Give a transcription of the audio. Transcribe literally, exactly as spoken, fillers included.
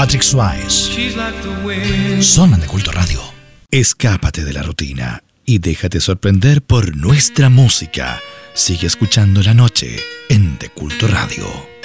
Patrick Swayze. Sonan de Culto Radio. Escápate de la rutina y déjate sorprender por nuestra música. Sigue escuchando la noche en De Culto Radio.